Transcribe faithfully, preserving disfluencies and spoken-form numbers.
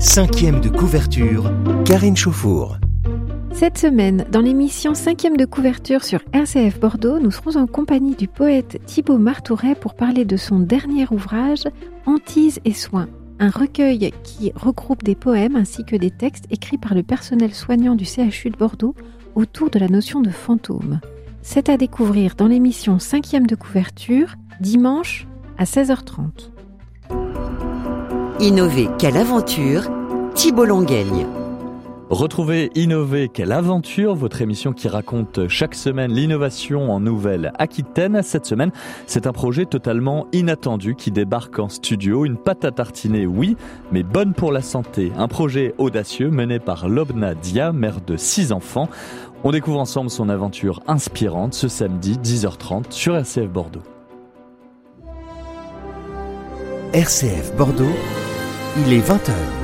Cinquième de couverture, Karine Chauffour. Cette semaine, dans l'émission Cinquième de couverture sur R C F Bordeaux, nous serons en compagnie du poète Thibaut Martouret pour parler de son dernier ouvrage, Hantise et soins, un recueil qui regroupe des poèmes ainsi que des textes écrits par le personnel soignant du C H U de Bordeaux autour de la notion de fantôme. C'est à découvrir dans l'émission Cinquième de couverture, dimanche à seize heures trente. Innover, quelle aventure, Thibaut Longueigne. Retrouvez Innover, quelle aventure, votre émission qui raconte chaque semaine l'innovation en Nouvelle-Aquitaine. Cette semaine, c'est un projet totalement inattendu qui débarque en studio. Une pâte à tartiner, oui, mais bonne pour la santé. Un projet audacieux mené par Lobna Dia, mère de six enfants. On découvre ensemble son aventure inspirante ce samedi dix heures trente sur R C F Bordeaux. R C F Bordeaux, il est vingt heures.